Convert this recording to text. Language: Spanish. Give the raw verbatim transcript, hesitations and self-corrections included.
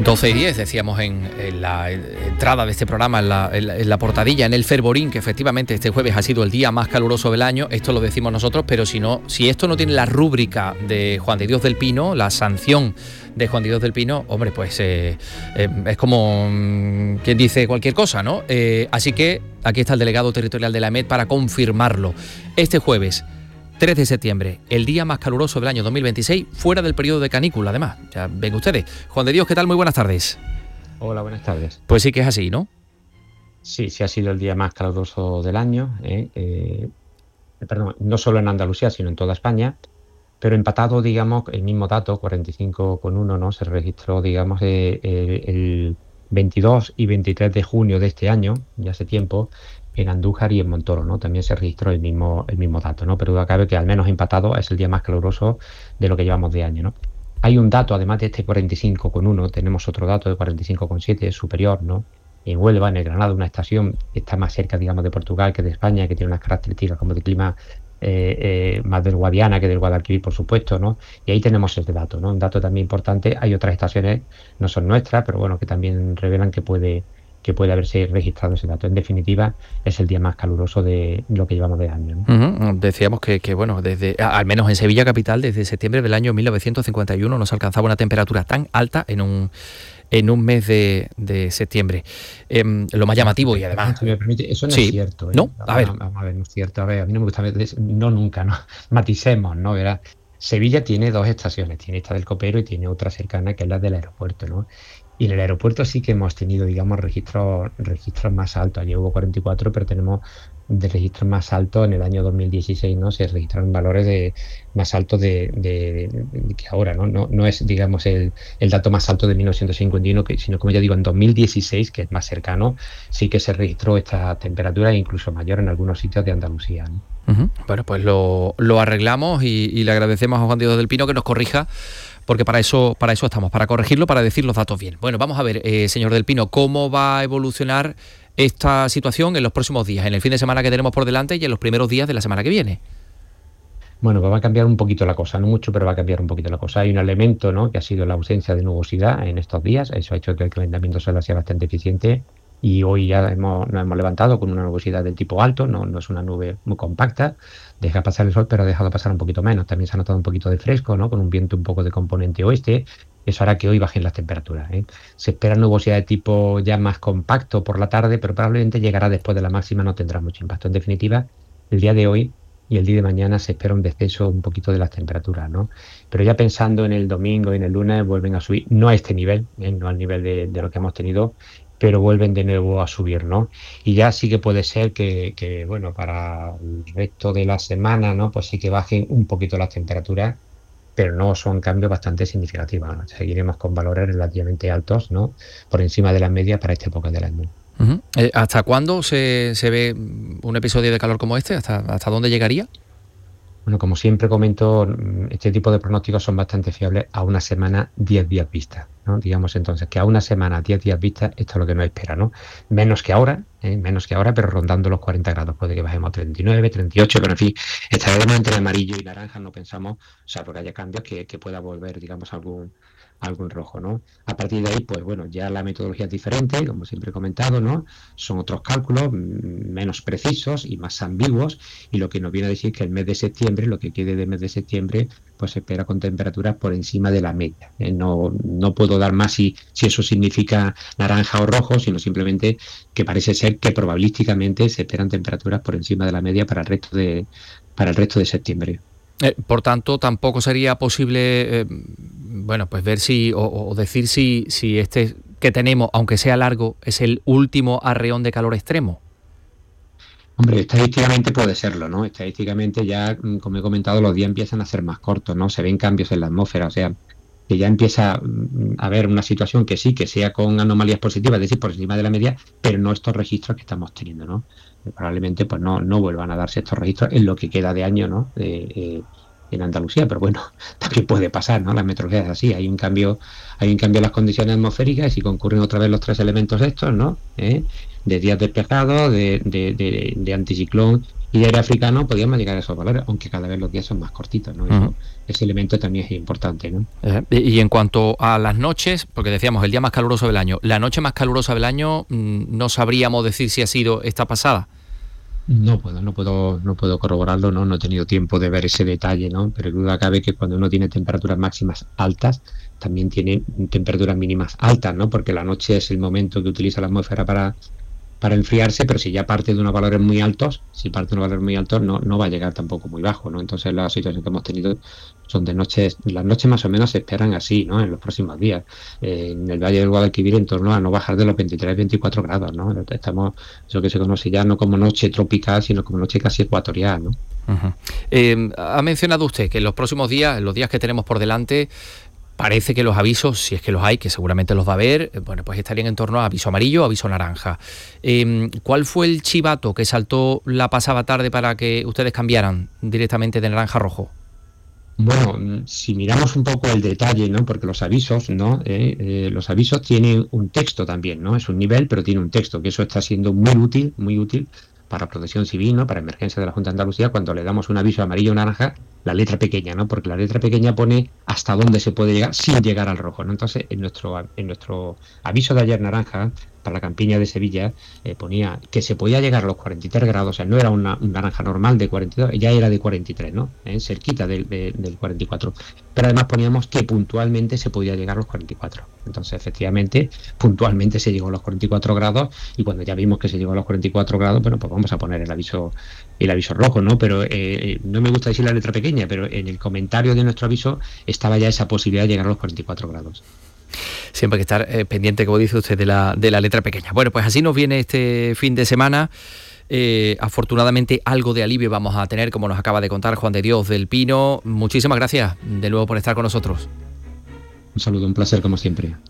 doce y diez, decíamos en, en la entrada de este programa, en la, en, la, en la portadilla, en el fervorín, que efectivamente este jueves ha sido el día más caluroso del año. Esto lo decimos nosotros, pero si no, si esto no tiene la rúbrica de Juan de Dios del Pino, la sanción de Juan de Dios del Pino, hombre, pues eh, eh, es como mmm, quien dice cualquier cosa, ¿no? Eh, así que aquí está el delegado territorial de la EMET para confirmarlo. Este jueves, tres de septiembre, el día más caluroso del año dos mil veintiséis, fuera del periodo de canícula, además. Ya ven ustedes. Juan de Dios, ¿qué tal? Muy buenas tardes. Hola, buenas tardes. Pues sí que es así, ¿no? Sí, sí ha sido el día más caluroso del año, ¿eh? Eh, perdón, no solo en Andalucía, sino en toda España, pero empatado, digamos, el mismo dato, cuarenta y cinco coma uno, ¿no? Se registró, digamos, eh, eh, el veintidós y veintitrés de junio de este año, ya hace tiempo, en Andújar y en Montoro, ¿no? También se registró el mismo, el mismo dato, ¿no? Pero cabe que al menos empatado es el día más caluroso de lo que llevamos de año, ¿no? Hay un dato, además de este cuarenta y cinco coma uno, tenemos otro dato de cuarenta y cinco coma siete, superior, ¿no? En Huelva, en el Granado, una estación que está más cerca, digamos, de Portugal que de España, que tiene unas características como de clima eh, eh, más del Guadiana que del Guadalquivir, por supuesto, ¿no? Y ahí tenemos este dato, ¿no? Un dato también importante. Hay otras estaciones, no son nuestras, pero bueno, que también revelan que puede... que puede haberse registrado ese dato. En definitiva, es el día más caluroso de lo que llevamos de año, ¿no? Uh-huh. Decíamos que, que, bueno, desde al menos en Sevilla capital, desde septiembre del año mil novecientos cincuenta y uno no se alcanzaba una temperatura tan alta en un en un mes de, de septiembre. Eh, lo más llamativo y además... Si me permite, eso no sí. es cierto, ¿eh? ¿No? A ver. Vamos a ver, no es cierto. A ver, a mí no me gusta ver, no nunca, ¿no? Maticemos, ¿no? Verá, Sevilla tiene dos estaciones, tiene esta del Copero y tiene otra cercana que es la del aeropuerto, ¿no? Y en el aeropuerto sí que hemos tenido, digamos, registros registros más altos. Allí hubo cuarenta y cuatro, pero tenemos de registros más altos en el año dos mil dieciséis, ¿no? Se registraron valores de más altos de, de, de que ahora, ¿no? No, no es, digamos, el, el dato más alto de mil novecientos cincuenta y uno, que, sino, como ya digo, en dos mil dieciséis, que es más cercano, sí que se registró esta temperatura, incluso mayor en algunos sitios de Andalucía, ¿no? Uh-huh. Bueno, pues lo, lo arreglamos y, y le agradecemos a Juan Diego del Pino que nos corrija, porque para eso, para eso estamos, para corregirlo, para decir los datos bien. Bueno, vamos a ver, eh, señor del Pino, ¿cómo va a evolucionar esta situación en los próximos días, en el fin de semana que tenemos por delante y en los primeros días de la semana que viene? Bueno, pues va a cambiar un poquito la cosa, no mucho, pero va a cambiar un poquito la cosa. Hay un elemento, ¿no?, que ha sido la ausencia de nubosidad en estos días. Eso ha hecho que el calentamiento solar sea bastante eficiente. Y hoy ya hemos, nos hemos levantado con una nubosidad del tipo alto, no, no es una nube muy compacta, deja pasar el sol, pero ha dejado pasar un poquito menos. También se ha notado un poquito de fresco, ¿no?, con un viento un poco de componente oeste. Eso hará que hoy bajen las temperaturas, ¿eh? Se espera nubosidad de tipo ya más compacto por la tarde, pero probablemente llegará después de la máxima, no tendrá mucho impacto. En definitiva, el día de hoy y el día de mañana se espera un descenso un poquito de las temperaturas, ¿no? Pero ya pensando en el domingo y en el lunes vuelven a subir, no a este nivel, ¿eh?, no al nivel de, de lo que hemos tenido, pero vuelven de nuevo a subir, ¿no? Y ya sí que puede ser que, que, bueno, para el resto de la semana, ¿no?, pues sí que bajen un poquito las temperaturas, pero no son cambios bastante significativos, ¿no? Seguiremos con valores relativamente altos, ¿no?, por encima de la media para esta época del año. Uh-huh. Eh, ¿Hasta cuándo se, se ve un episodio de calor como este? ¿Hasta, hasta dónde llegaría? Bueno, como siempre comento, este tipo de pronósticos son bastante fiables a una semana, diez días vista, ¿no? Digamos entonces que a una semana, diez días vista, esto es lo que nos espera, ¿no? Menos que ahora, ¿eh? menos que ahora, pero rondando los cuarenta grados. Puede que bajemos a treinta y nueve, treinta y ocho, pero en fin, estaremos entre amarillo y naranja, no pensamos, o sea, porque haya cambios, que, que pueda volver, digamos, algún... algo en rojo, ¿no? A partir de ahí, pues bueno, ya la metodología es diferente, como siempre he comentado, ¿no? Son otros cálculos menos precisos y más ambiguos, y lo que nos viene a decir que el mes de septiembre, lo que quede del mes de septiembre, pues se espera con temperaturas por encima de la media. ¿eh? No, no puedo dar más si, si eso significa naranja o rojo, sino simplemente que parece ser que probabilísticamente se esperan temperaturas por encima de la media para el resto de, para el resto de septiembre. Eh, por tanto, tampoco sería posible, eh, bueno, pues ver si, o, o decir si, si este que tenemos, aunque sea largo, es el último arreón de calor extremo. Hombre, estadísticamente puede serlo, ¿no? Estadísticamente ya, como he comentado, los días empiezan a ser más cortos, ¿no? Se ven cambios en la atmósfera, o sea, que ya empieza a haber una situación que sí, que sea con anomalías positivas, es decir, por encima de la media, pero no estos registros que estamos teniendo, ¿no? Probablemente pues no, no vuelvan a darse estos registros en lo que queda de año, ¿no? Eh, eh, en Andalucía, pero bueno, también puede pasar, ¿no? La meteorología es así, hay un cambio, hay un cambio en las condiciones atmosféricas y concurren otra vez los tres elementos estos, ¿no? ¿Eh? De días despejados, de, de, de, de anticiclón y de aire africano podíamos llegar a esos valores, aunque cada vez los días son más cortitos, ¿no? Eso, Uh-huh. ese elemento también es importante, ¿no? Eh, y en cuanto a las noches, porque decíamos el día más caluroso del año, la noche más calurosa del año, no sabríamos decir si ha sido esta pasada. No puedo, no puedo, no puedo corroborarlo, ¿no? No he tenido tiempo de ver ese detalle, ¿no? Pero duda cabe que cuando uno tiene temperaturas máximas altas, también tiene temperaturas mínimas altas, ¿no? Porque la noche es el momento que utiliza la atmósfera para, para enfriarse, pero si ya parte de unos valores muy altos, si parte de unos valores muy altos, no, no va a llegar tampoco muy bajo, ¿no? Entonces la situación que hemos tenido son de noches, las noches más o menos se esperan así, ¿no? En los próximos días. Eh, en el Valle del Guadalquivir en torno a no bajar de los veintitrés veinticuatro grados, ¿no? Estamos, eso que se conoce ya no como noche tropical, sino como noche casi ecuatorial, ¿no? Uh-huh. Eh, ha mencionado usted que en los próximos días, en los días que tenemos por delante, parece que los avisos, si es que los hay, que seguramente los va a haber, bueno, pues estarían en torno a aviso amarillo o aviso naranja. Eh, ¿Cuál fue el chivato que saltó la pasada tarde para que ustedes cambiaran directamente de naranja a rojo? Bueno, si miramos un poco el detalle, ¿no? Porque los avisos, ¿no? Eh, eh, los avisos tienen un texto también, ¿no? Es un nivel, pero tiene un texto, que eso está siendo muy útil, muy útil para protección civil, ¿no? Para emergencia de la Junta de Andalucía, cuando le damos un aviso amarillo o naranja, la letra pequeña, ¿no? Porque la letra pequeña pone hasta dónde se puede llegar sin llegar al rojo, ¿no? Entonces, en nuestro, en nuestro aviso de ayer naranja, para la campiña de Sevilla, eh, ponía que se podía llegar a los cuarenta y tres grados, o sea, no era una, un naranja normal de cuarenta y dos, ya era de cuarenta y tres, ¿no? Eh, cerquita del, de, del cuarenta y cuatro. Pero además poníamos que puntualmente se podía llegar a los cuarenta y cuatro. Entonces, efectivamente, puntualmente se llegó a los cuarenta y cuatro grados, y cuando ya vimos que se llegó a los cuarenta y cuatro grados, bueno, pues vamos a poner el aviso, el aviso rojo, ¿no? Pero eh, no me gusta decir la letra pequeña, pero en el comentario de nuestro aviso estaba ya esa posibilidad de llegar a los cuarenta y cuatro grados. Siempre hay que estar eh, pendiente, como dice usted, de la, de la letra pequeña. Bueno, pues así nos viene este fin de semana. Eh, afortunadamente algo de alivio vamos a tener, como nos acaba de contar Juan de Dios del Pino. Muchísimas gracias de nuevo por estar con nosotros. Un saludo, un placer como siempre.